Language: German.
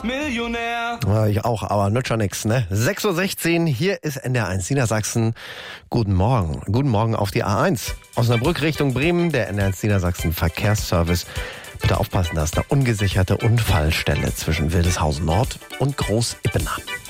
Millionär. Ja, ich auch, aber nützt ja nix, ne? 6:16 Uhr, hier ist NDR1 Niedersachsen. Guten Morgen. Guten Morgen auf die A1. Osnabrück Richtung Bremen, der NDR1 Niedersachsen Verkehrsservice. Bitte aufpassen, da ist eine ungesicherte Unfallstelle zwischen Wildeshausen Nord und Groß-Ippenau.